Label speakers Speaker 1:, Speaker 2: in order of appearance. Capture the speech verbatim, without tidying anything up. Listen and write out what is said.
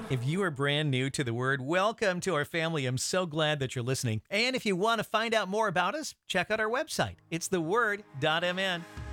Speaker 1: If you are brand new to the Word, welcome to our family. I'm so glad that you're listening. And if you want to find out more about us, check out our website. It's the word dot m n.